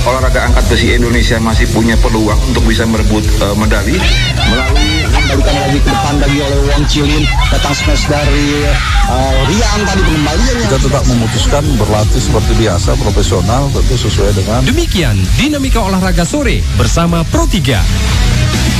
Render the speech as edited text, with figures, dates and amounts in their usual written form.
olahraga angkat besi Indonesia masih punya peluang untuk bisa merebut medali melalui kembalikan lagi ke depan lagi oleh Wong Chilin, datang smash dari Rian tadi pengembaliannya. Kita tetap memutuskan berlatih seperti biasa, profesional, tentu sesuai dengan. Demikian dinamika olahraga sore bersama Pro 3.